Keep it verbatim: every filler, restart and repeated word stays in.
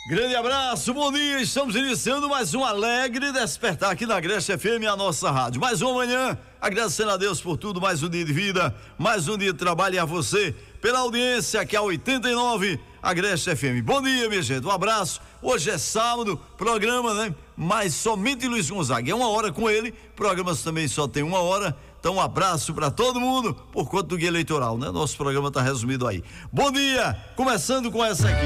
Grande abraço, bom dia, estamos iniciando mais um alegre despertar aqui na Agreste F M, a nossa rádio. Mais uma manhã, agradecendo a Deus por tudo, mais um dia de vida, mais um dia de trabalho, e a você pela audiência que é a oitenta e nove Agreste F M. Bom dia, minha gente, um abraço. Hoje é sábado, programa, né? Mas somente Luiz Gonzaga, é uma hora com ele, programas também só tem uma hora. Então um abraço para todo mundo por conta do guia eleitoral, né? Nosso programa tá resumido aí. Bom dia, começando com essa aqui.